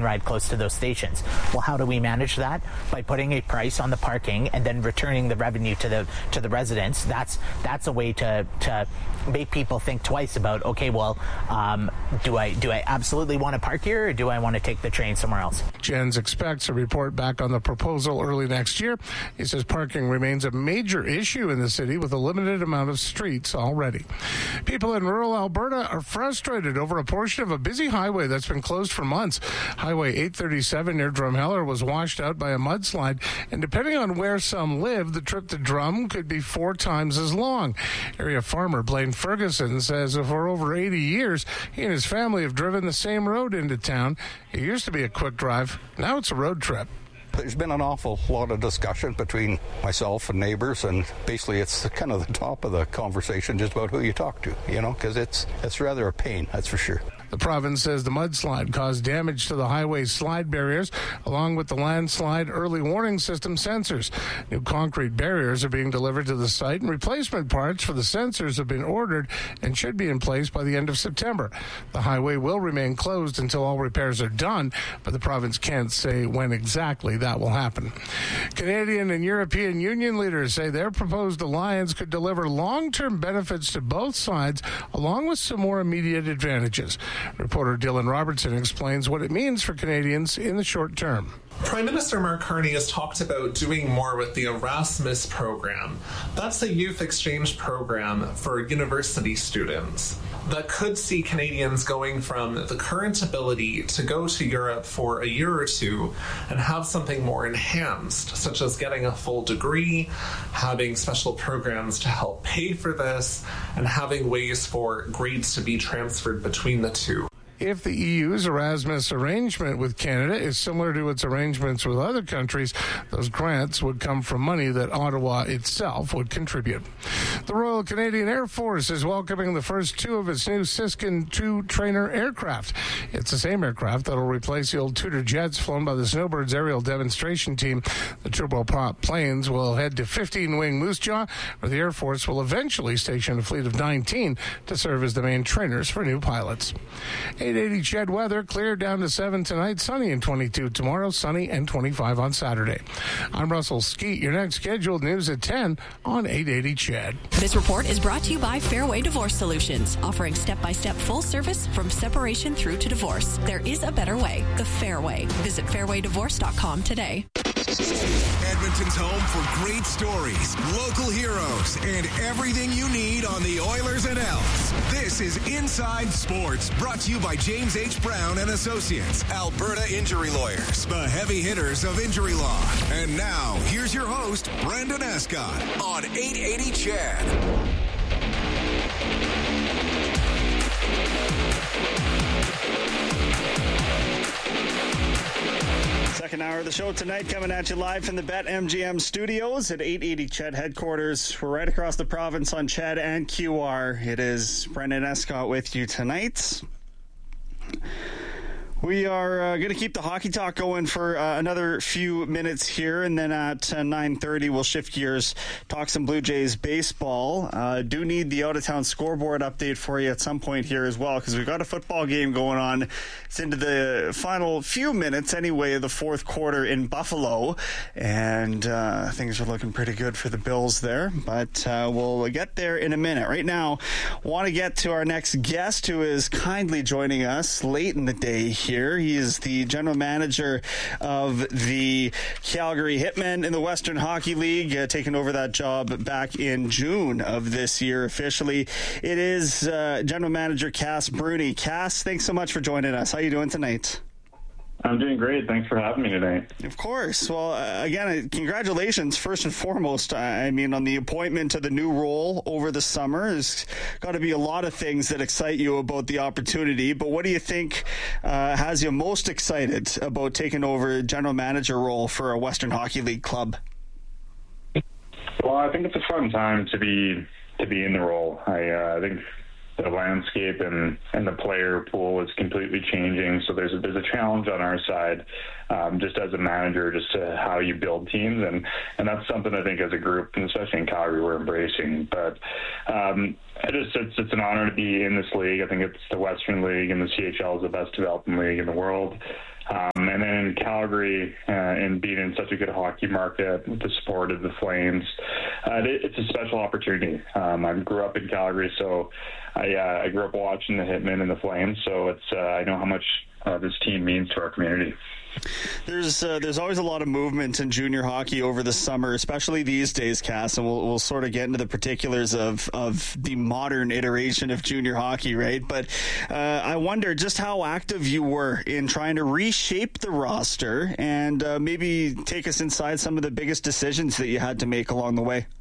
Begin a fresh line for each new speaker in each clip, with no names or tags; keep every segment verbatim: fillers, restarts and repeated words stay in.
ride close to those stations. Well, how do we manage that? By putting a price on the parking and then returning the revenue to the to the residents. That's that's a way to to make people think twice about, okay, well, um, do I do I absolutely want to park here, or do I want to take the train somewhere else?
Jens expects a report back on the proposal early next year. He says parking remains a major issue in the city with a limited amount of streets already. People in rural Alberta are frustrated over a portion of a busy highway that's been closed for months. Highway eight thirty-seven near Drumheller was washed out by a mudslide, and depending on where some live, the trip to Drum could be four times as long. Area farmer Blaine Ferguson says for over eighty years, he and his family have driven the same road into town. It used to be a quick drive. Now it's a road trip.
There's been an awful lot of discussion between myself and neighbors, and basically it's kind of the top of the conversation, just about who you talk to, you know, because it's, it's rather a pain, that's for sure.
The province says the mudslide caused damage to the highway's slide barriers, along with the landslide early warning system sensors. New concrete barriers are being delivered to the site, and replacement parts for the sensors have been ordered and should be in place by the end of September. The highway will remain closed until all repairs are done, but the province can't say when exactly that will happen. Canadian and European Union leaders say their proposed alliance could deliver long-term benefits to both sides, along with some more immediate advantages. Reporter Dylan Robertson explains what it means for Canadians in the short term.
Prime Minister Mark Carney has talked about doing more with the Erasmus program. That's a youth exchange program for university students that could see Canadians going from the current ability to go to Europe for a year or two and have something more enhanced, such as getting a full degree, having special programs to help pay for this, and having ways for grades to be transferred between the two.
If the E U's Erasmus arrangement with Canada is similar to its arrangements with other countries, those grants would come from money that Ottawa itself would contribute. The Royal Canadian Air Force is welcoming the first two of its new Siskin two trainer aircraft. It's the same aircraft that will replace the old Tudor jets flown by the Snowbirds aerial demonstration team. The turboprop planes will head to fifteen-wing Moose Jaw, where the Air Force will eventually station a fleet of nineteen to serve as the main trainers for new pilots. eight eighty C H E D weather, clear down to seven tonight, sunny and twenty-two tomorrow, sunny and twenty-five on Saturday. I'm Russell Skeet. Your next scheduled news at ten on eight eighty C H E D.
This report is brought to you by Fairway Divorce Solutions, offering step-by-step full service from separation through to divorce. There is a better way, the Fairway. Visit fairway divorce dot com today.
Edmonton's home for great stories, local heroes, and everything you need on the Oilers and Elks. This is Inside Sports, brought to you by James H. Brown and Associates, Alberta Injury Lawyers, the heavy hitters of injury law. And now, here's your host, Brendan Escott, on eight eighty C H E D.
Second hour of the show tonight, coming at you live from the BetMGM studios at eight eighty C H E D headquarters. We're right across the province on C H E D and Q R. It is Brendan Escott with you tonight. We are uh, going to keep the hockey talk going for uh, another few minutes here, and then at uh, nine thirty we'll shift gears, talk some Blue Jays baseball. Uh, do need the out-of-town scoreboard update for you at some point here as well, because we've got a football game going on. It's into the final few minutes, anyway, of the fourth quarter in Buffalo, and uh, things are looking pretty good for the Bills there, but uh, we'll get there in a minute. Right now, want to get to our next guest, who is kindly joining us late in the day here. He is the general manager of the Calgary Hitmen in the Western Hockey League, uh, taking over that job back in June of this year officially. It is uh, general manager Cass Bruni. Cass, thanks so much for joining us. How are you doing tonight?
I'm doing great. Thanks for having me today.
Of course. Well, uh, again, congratulations first and foremost. I mean, on the appointment to the new role over the summer. There's got to be a lot of things that excite you about the opportunity, but what do you think uh, has you most excited about taking over general manager role for a Western Hockey League club?
Well, I think it's a fun time to be to be in the role. I, uh, I think the landscape and, and the player pool is completely changing. So there's a, there's a challenge on our side, um, just as a manager, just to how you build teams. And, and that's something I think as a group, and especially in Calgary, we're embracing. But um, I just, it's, it's an honor to be in this league. I think it's the Western League, and the C H L is the best developing league in the world. Um, Calgary uh, and being in such a good hockey market with the support of the Flames, uh, it, it's a special opportunity. Um, I grew up in Calgary, so I, uh, I grew up watching the Hitmen and the Flames, so it's uh, I know how much uh, this team means to our community.
There's uh, there's always a lot of movement in junior hockey over the summer, especially these days, Cass, and we'll we'll sort of get into the particulars of, of the modern iteration of junior hockey, right? But uh, I wonder just how active you were in trying to reshape the roster and uh, maybe take us inside some of the biggest decisions that you had to make along the way.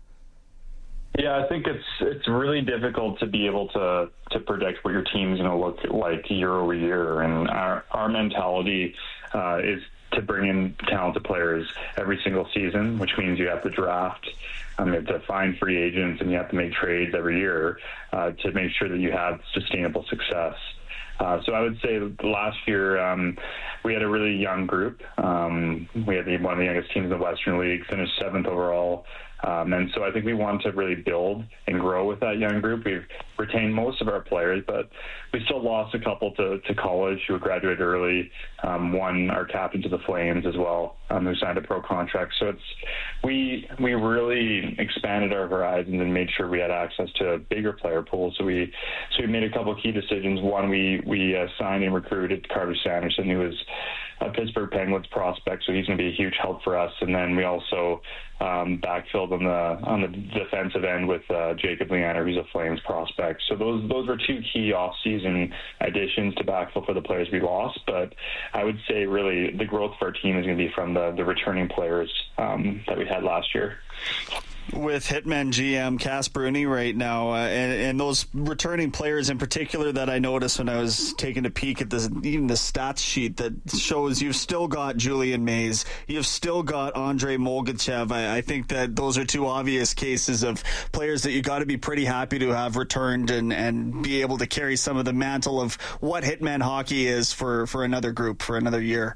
Yeah, I think it's it's really difficult to be able to to predict what your team's going to look like year over year, and our our mentality uh, is to bring in talented players every single season, which means you have to draft, um, you have to find free agents, and you have to make trades every year uh, to make sure that you have sustainable success. Uh, so I would say last year um, we had a really young group. Um, we had the, one of the youngest teams in the Western League, finished seventh overall. Um, and so I think we want to really build and grow with that young group. We've retained most of our players, but we still lost a couple to, to college who graduated early. Um, one, our captain to the Flames as well, um, who signed a pro contract. So it's we we really expanded our horizons and made sure we had access to a bigger player pool. So we so we made a couple key decisions. One, we we uh, signed and recruited Carter Sanderson, who was a Pittsburgh Penguins prospect, so he's going to be a huge help for us. And then we also um, backfilled on the on the defensive end with uh, Jacob Leander, who's a Flames prospect. So those those were two key off-season additions to backfill for the players we lost. But I would say really the growth of our team is going to be from the, the returning players um, that we had last year.
With Hitmen G M Cass Bruni right now, uh, and, and those returning players in particular that I noticed when I was taking a peek at this, even the stats sheet that shows you've still got Julian Mays, you've still got Andrei Molgachev. I, I think that those are two obvious cases of players that you got to be pretty happy to have returned and, and be able to carry some of the mantle of what Hitmen hockey is for, for another group, for another year.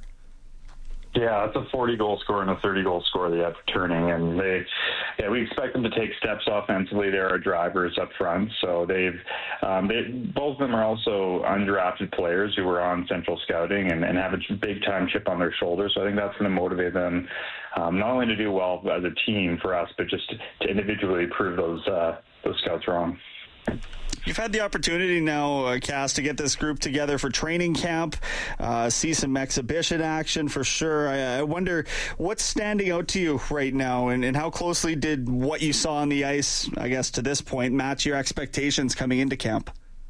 Yeah, it's a forty-goal scorer and a thirty-goal scorer they have returning, and they, yeah, we expect them to take steps offensively. They're our drivers up front, so they've, um, they, both of them are also undrafted players who were on Central Scouting and, and have a big-time chip on their shoulders. So I think that's going to motivate them um, not only to do well as a team for us, but just to individually prove those uh, those scouts wrong.
You've had the opportunity now, uh, Cass, to get this group together for training camp, uh, see some exhibition action for sure. I, I wonder what's standing out to you right now, and, and how closely did what you saw on the ice, I guess, to this point, match your expectations coming into camp?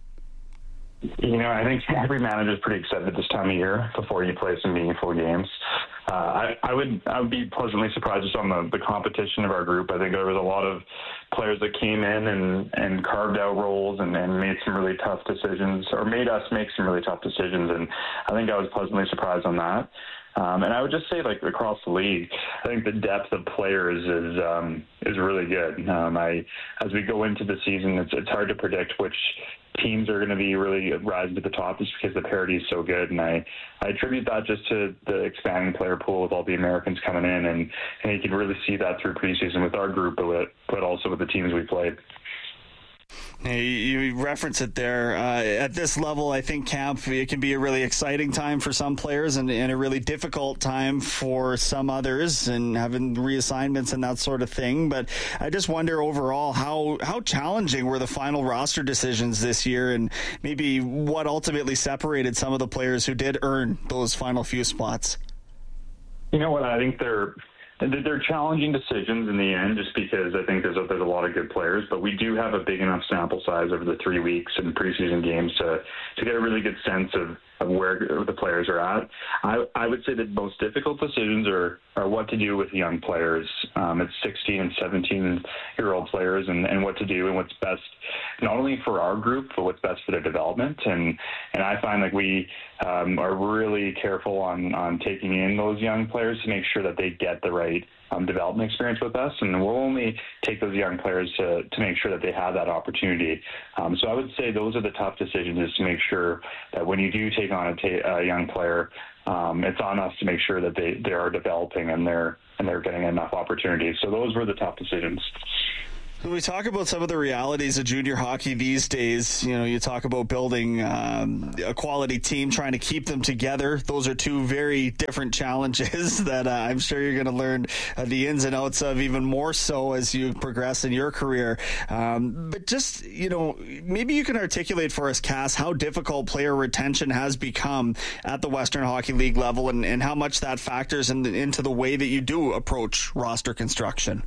You know, I think every manager is pretty excited this time of year before you play some meaningful games. Uh, I, I would I would be pleasantly surprised just on the, the competition of our group. I think there was a lot of players that came in and, and carved out roles and, and made some really tough decisions, or made us make some really tough decisions, and I think I was pleasantly surprised on that. Um, and I would just say, like, across the league, I think the depth of players is um, is really good. Um, I, as we go into the season, it's it's hard to predict which teams are going to be really rising to the top just because the parity is so good. And I, I attribute that just to the expanding player pool with all the Americans coming in. And, and you can really see that through preseason with our group, but, but also with the teams we played.
Hey, you reference it there. Uh, at this level, I think camp, it can be a really exciting time for some players and, and a really difficult time for some others, and having reassignments and that sort of thing. But I just wonder overall how, how challenging were the final roster decisions this year, and maybe what ultimately separated some of the players who did earn those final few spots.
You know what? I think they're They're challenging decisions in the end, just because I think there's a, there's a lot of good players, but we do have a big enough sample size over the three weeks in preseason games to, to get a really good sense of, of where the players are at. I, I would say the most difficult decisions are, are what to do with young players. Um, it's sixteen and seventeen-year-old players, and, and what to do and what's best, not only for our group, but what's best for their development. And, and I find like we um, are really careful on, on taking in those young players to make sure that they get the right Um, development experience with us, and we'll only take those young players to, to make sure that they have that opportunity. Um, so I would say those are the tough decisions, is to make sure that when you do take on a, ta- a young player, um, it's on us to make sure that they, they are developing and they're and they're getting enough opportunities. So those were the tough decisions.
When we talk about some of the realities of junior hockey these days, you know, you talk about building um, a quality team, trying to keep them together. Those are two very different challenges that uh, I'm sure you're going to learn uh, the ins and outs of even more so as you progress in your career. Um, but just, you know, maybe you can articulate for us, Cass, how difficult player retention has become at the Western Hockey League level and, and how much that factors in the, into the way that you do approach roster construction.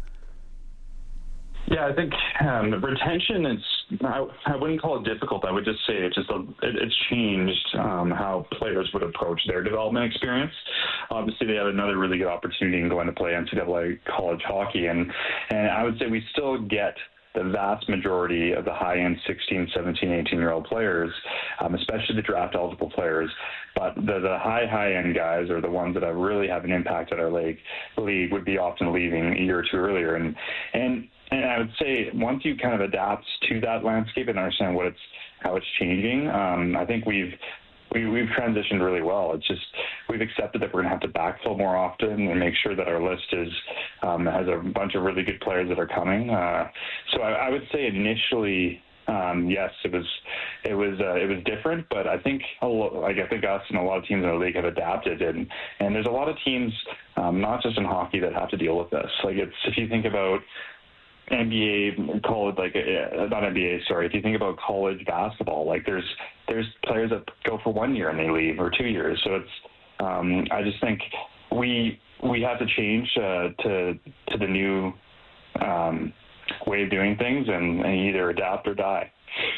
Yeah, I think um, retention is, I, I wouldn't call it difficult. I would just say it's just a, it, it's changed um, how players would approach their development experience. Obviously, they have another really good opportunity in going to play N C double A college hockey. And, and I would say we still get the vast majority of the high-end sixteen, seventeen, eighteen-year-old players, um, especially the draft-eligible players. But the, the high, high-end guys are the ones that have really have an impact at our league, league would be often leaving a year or two earlier. And, and And I would say once you kind of adapt to that landscape and understand what it's, how it's changing, um, I think we've we, we've transitioned really well. It's just we've accepted that we're going to have to backfill more often and make sure that our list is um, has a bunch of really good players that are coming. Uh, so I, I would say initially, um, yes, it was it was uh, it was different, but I think a lo- like I think us and a lot of teams in the league have adapted, and and there's a lot of teams, um, not just in hockey, that have to deal with this. Like it's if you think about N B A, college, like uh, not N B A, sorry. If you think about college basketball, like there's there's players that go for one year and they leave, or two years. So it's um, I just think we we have to change uh, to to the new um, way of doing things and, and either adapt or die.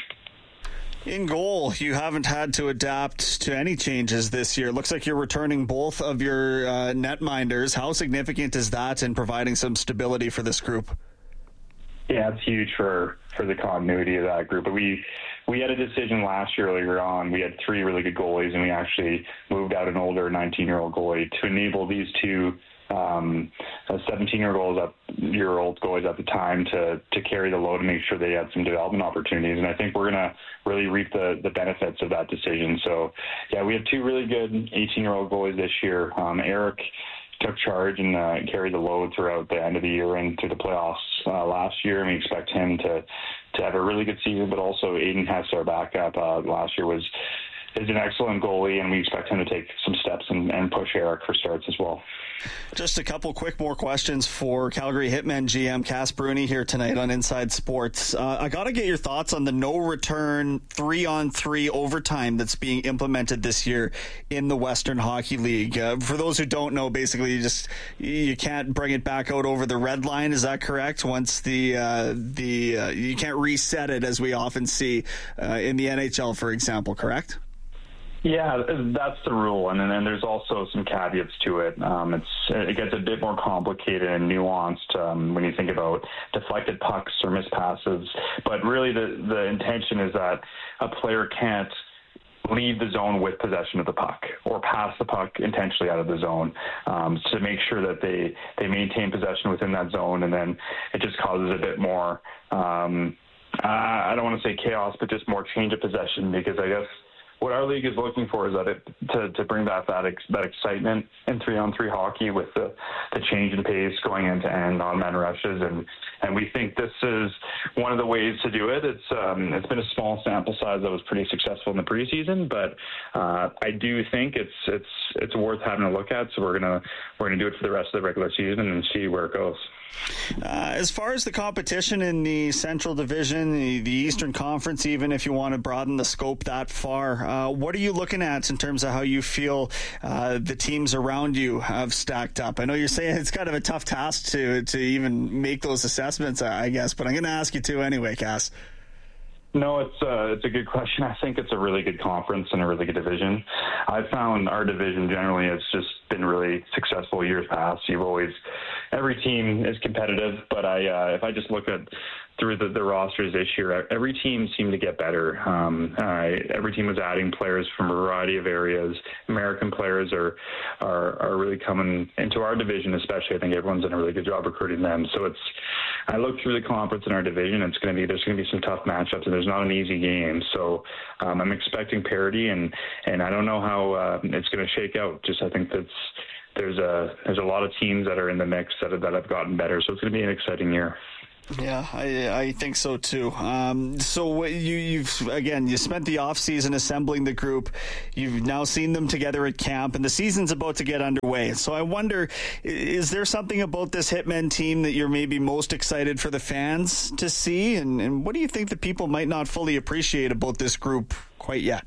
In goal, you haven't had to adapt to any changes this year. Looks like you're returning both of your uh, netminders. How significant is that in providing some stability for this group?
Yeah, it's huge for, for the continuity of that group. But we we had a decision last year earlier on. We had three really good goalies, and we actually moved out an older nineteen-year-old goalie to enable these two um, seventeen-year-old year old goalies at the time to to carry the load and make sure they had some development opportunities. And I think we're going to really reap the, the benefits of that decision. So, yeah, we have two really good eighteen-year-old goalies this year. Um, Eric took charge and uh, carried the load throughout the end of the year and through the playoffs uh, last year, and we expect him to to have a really good season. But also Aiden Hess, our backup, uh, last year was is an excellent goalie, and we expect him to take some steps and, and push Eric for starts as well.
Just a couple quick more questions for Calgary Hitmen G M Cass Bruni here tonight on Inside Sports. Uh, I got to get your thoughts on the no-return three-on-three overtime that's being implemented this year in the Western Hockey League. Uh, for those who don't know, basically you just you can't bring it back out over the red line. Is that correct? Once the uh, the uh, you can't reset it as we often see uh, in the N H L, for example. Correct?
Yeah, that's the rule, and then and there's also some caveats to it. Um, it's it gets a bit more complicated and nuanced um, when you think about deflected pucks or missed passes. But really, the the intention is that a player can't leave the zone with possession of the puck or pass the puck intentionally out of the zone, um, to make sure that they they maintain possession within that zone, and then it just causes a bit more. Um, I don't want to say chaos, but just more change of possession, because I guess what our league is looking for is that it to, to bring back that ex, that excitement in three-on-three hockey with the, the change in pace going end-to-end on man rushes, and and we think this is one of the ways to do it. It's um, it's been a small sample size that was pretty successful in the preseason, but uh, I do think it's it's it's worth having a look at. So we're gonna we're gonna do it for the rest of the regular season and see where it goes.
Uh, as far as the competition in the Central Division, the, the Eastern Conference, even if you want to broaden the scope that far, uh, what are you looking at in terms of how you feel uh, the teams around you have stacked up? I know you're saying it's kind of a tough task to to even make those assessments, I guess, but I'm going to ask you to anyway, Cass.
No, it's uh, it's a good question. I think it's a really good conference and a really good division. I've found our division generally has just been really successful years past. You've always, every team is competitive, but I uh, if I just look at through the, the rosters this year, every team seemed to get better. Um, uh, every team was adding players from a variety of areas. American players are, are are really coming into our division, especially. I think everyone's done a really good job recruiting them. So it's, I look through the conference in our division. It's going to be there's going to be some tough matchups, and there's not an easy game. So um, I'm expecting parity, and and I don't know how uh, it's going to shake out. Just I think that's there's a there's a lot of teams that are in the mix that have, that have gotten better. So it's going to be an exciting year.
Yeah, I, I think so too. Um, so you, you've again, you spent the off season assembling the group. You've now seen them together at camp, and the season's about to get underway. So I wonder, is there something about this Hitmen team that you're maybe most excited for the fans to see? And, and what do you think that people might not fully appreciate about this group quite yet?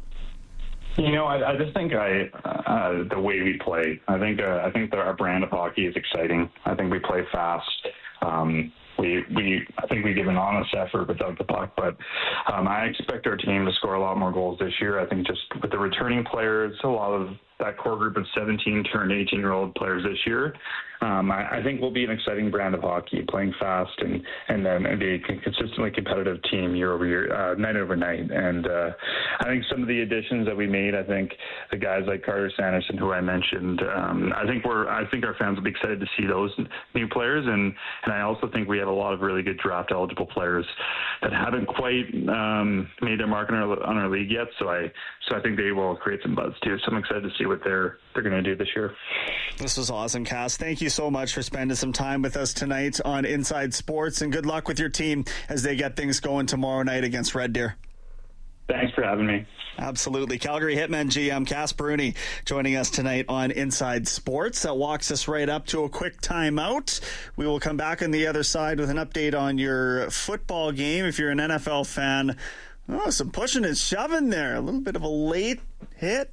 You know, I, I just think I uh, the way we play. I think uh, I think that our brand of hockey is exciting. I think we play fast. Um, We, we, I think we give an honest effort without the puck, but um, I expect our team to score a lot more goals this year. I think just with the returning players, a lot of that core group of seventeen turned eighteen-year-old players this year, um, I, I think we'll be an exciting brand of hockey, playing fast and and then and be a consistently competitive team year over year, uh, night over night. And uh, I think some of the additions that we made, I think the guys like Carter Sanderson, who I mentioned, um, I think we're, I think our fans will be excited to see those new players, and and I also think we have a lot of really good draft eligible players that haven't quite um, made their mark on our on our league yet. So I so I think they will create some buzz too. So I'm excited to see what they're they're going to do this year.
This was awesome, Cass. Thank you so much for spending some time with us tonight on Inside Sports, and good luck with your team as they get things going tomorrow night against Red Deer.
Thanks for having me.
Absolutely. Calgary Hitmen G M Cass Bruni joining us tonight on Inside Sports. That walks us right up to a quick timeout. We will come back on the other side with an update on your football game. If you're an N F L fan, oh, some pushing and shoving there. A little bit of a late hit,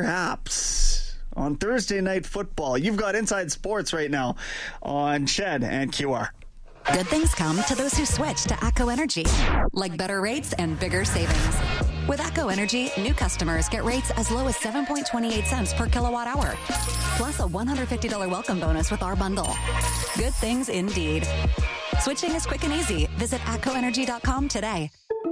perhaps, on Thursday Night Football. You've got Inside Sports right now on Shed and Q R.
Good things come to those who switch to ACO Energy, like better rates and bigger savings. With ACO Energy, new customers get rates as low as seven point two eight cents per kilowatt hour, plus a one hundred fifty dollars welcome bonus with our bundle. Good things indeed. Switching is quick and easy. Visit A C O energy dot com today.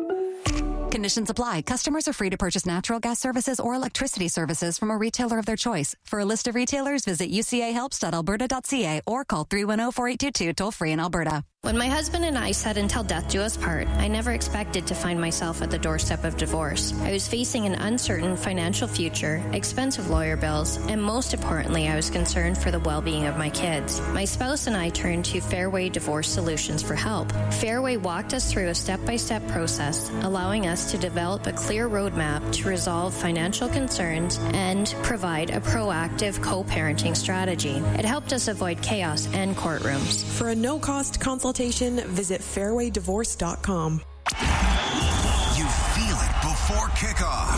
Conditions apply. Customers are free to purchase natural gas services or electricity services from a retailer of their choice. For a list of retailers, visit u c a helps dot alberta dot c a or call three one zero, four eight two two toll free in Alberta.
When my husband and I said until death do us part, I never expected to find myself at the doorstep of divorce. I was facing an uncertain financial future, expensive lawyer bills, and most importantly, I was concerned for the well-being of my kids. My spouse and I turned to Fairway Divorce Solutions for help. Fairway walked us through a step-by-step process, allowing us to develop a clear roadmap to resolve financial concerns and provide a proactive co-parenting strategy. It helped us avoid chaos and courtrooms.
For a no-cost consultation, visit fairway divorce dot com.
You feel it before kickoff.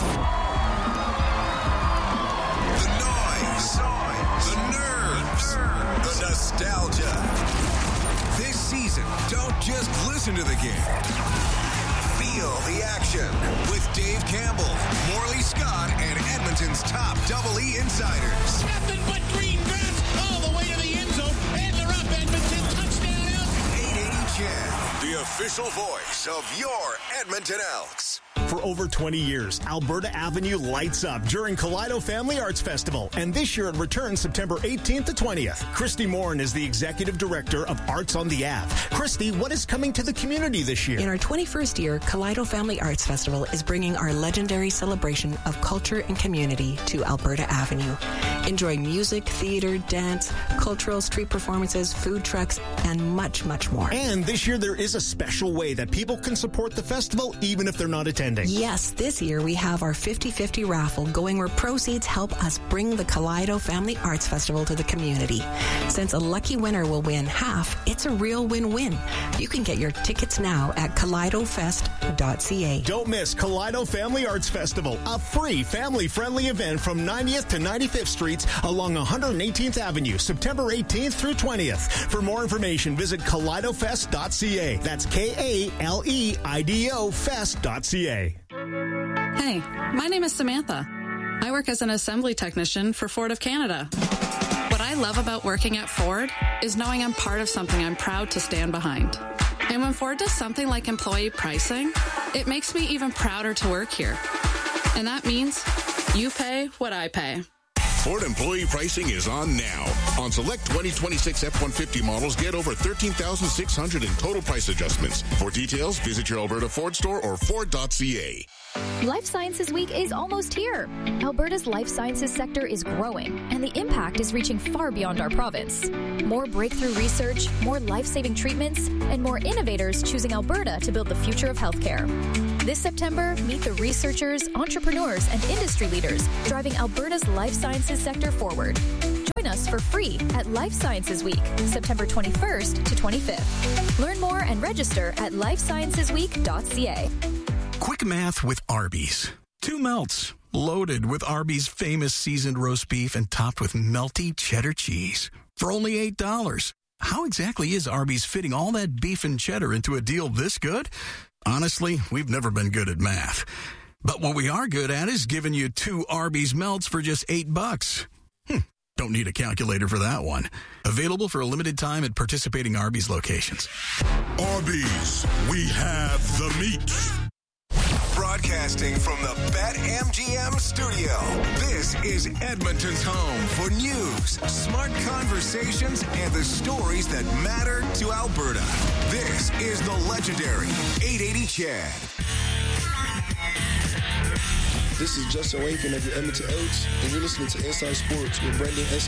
The noise, the nerves, the nostalgia. This season, don't just listen to the game. Feel the action with Dave Campbell, Morley Scott, and Edmonton's top Double E insiders.
Nothing but green grass all the way to the end zone, and they're up. Edmonton touchdown Elks.
eight eighty Chad, the official voice of your Edmonton Elks.
For over twenty years, Alberta Avenue lights up during Kaleido Family Arts Festival, and this year it returns September eighteenth to twentieth. Christy Morin is the Executive Director of Arts on the Ave. Christy, what is coming to the community this year?
In our twenty-first year, Kaleido Family Arts Festival is bringing our legendary celebration of culture and community to Alberta Avenue. Enjoy music, theater, dance, cultural street performances, food trucks, and much, much more.
And this year there is a special way that people can support the festival even if they're not attending.
Yes, this year we have our fifty-fifty raffle going where proceeds help us bring the Kaleido Family Arts Festival to the community. Since a lucky winner will win half, it's a real win-win. You can get your tickets now at kaleido fest dot c a.
Don't miss Kaleido Family Arts Festival, a free family-friendly event from ninetieth to ninety-fifth Streets along one hundred eighteenth Avenue, September eighteenth through twentieth. For more information, visit kaleido fest dot c a. That's K A L E I D O fest dot c a.
Hey, my name is Samantha. I work as an assembly technician for Ford of Canada. What I love about working at Ford is knowing I'm part of something I'm proud to stand behind. And when Ford does something like employee pricing, it makes me even prouder to work here. And that means you pay what I pay.
Ford employee pricing is on now. On select twenty twenty-six F one fifty models, get over thirteen thousand six hundred dollars in total price adjustments. For details, visit your Alberta Ford store or Ford dot C A.
Life Sciences Week is almost here. Alberta's life sciences sector is growing, and the impact is reaching far beyond our province. More breakthrough research, more life-saving treatments, and more innovators choosing Alberta to build the future of healthcare. This September, meet the researchers, entrepreneurs, and industry leaders driving Alberta's life sciences sector forward. Join us for free at Life Sciences Week, September twenty-first to twenty-fifth. Learn more and register at life sciences week dot c a.
Quick math with Arby's. Two melts, loaded with Arby's famous seasoned roast beef and topped with melty cheddar cheese for only eight dollars. How exactly is Arby's fitting all that beef and cheddar into a deal this good? Honestly, we've never been good at math. But what we are good at is giving you two Arby's melts for just eight bucks. Hm, don't need a calculator for that one. Available for a limited time at participating Arby's locations.
Arby's, we have the meat.
Broadcasting from the BetMGM studio, this is Edmonton's home for news, smart conversations, and the stories that matter to Alberta. This is the legendary eight eighty Chad.
This is Justin Rankin of the Edmonton Oaks, and you're listening to Inside Sports with Brendan S.